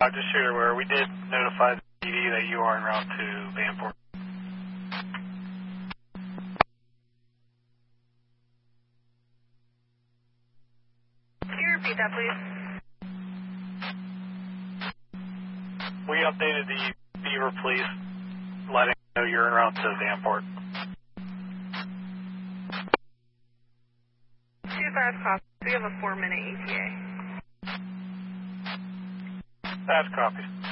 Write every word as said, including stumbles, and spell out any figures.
Uh, just so you're aware, we did notify the P D that you are en route to Vanport. Can you repeat that, please? We updated the Beaver Police, letting them know you're en route to Vanport. Two five copies. We have a four minute E T A. That's copy.